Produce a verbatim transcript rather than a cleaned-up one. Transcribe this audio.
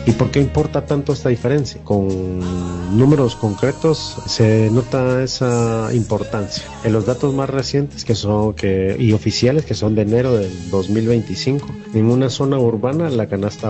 ¿Y por qué importa tanto esta diferencia? Con números concretos se nota esa importancia. En los datos más recientes que son que y oficiales, que son de enero del dos mil veinticinco, en una zona urbana la canasta